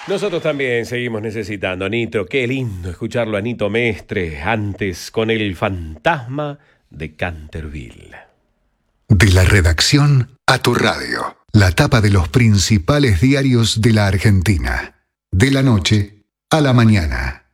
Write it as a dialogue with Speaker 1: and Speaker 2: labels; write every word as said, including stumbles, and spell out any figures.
Speaker 1: Nosotros también seguimos necesitando a Nito. Qué lindo escucharlo a Nito Mestre, antes con el fantasma de Canterville.
Speaker 2: De la redacción a tu radio. La tapa de los principales diarios de la Argentina. De la noche a la mañana.